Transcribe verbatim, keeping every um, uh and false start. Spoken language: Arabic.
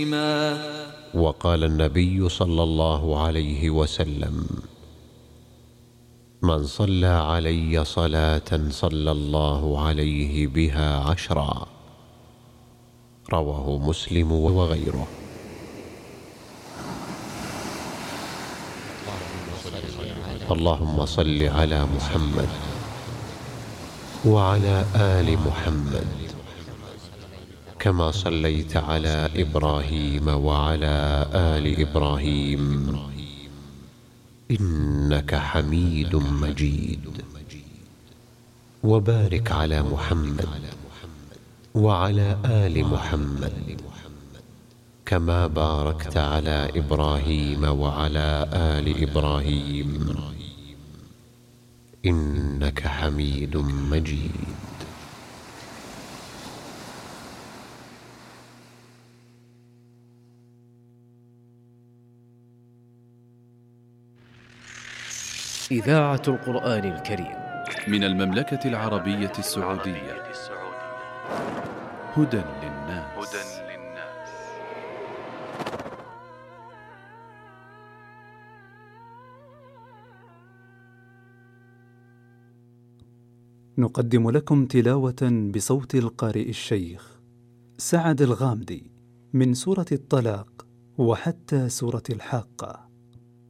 وقال النبي صلى الله عليه وسلم: من صلى علي صلاة صلى الله عليه بها عشرا. رواه مسلم وغيره. اللهم صل على محمد وعلى آل محمد كما صليت على إبراهيم وعلى آل إبراهيم إنك حميد مجيد. وبارك على محمد وعلى آل محمد كما باركت على إبراهيم وعلى آل إبراهيم إنك حميد مجيد. إذاعة القرآن الكريم من المملكة العربية السعودية. هدى للناس. نقدم لكم تلاوة بصوت القارئ الشيخ سعد الغامدي من سورة الطلاق وحتى سورة الحاقة.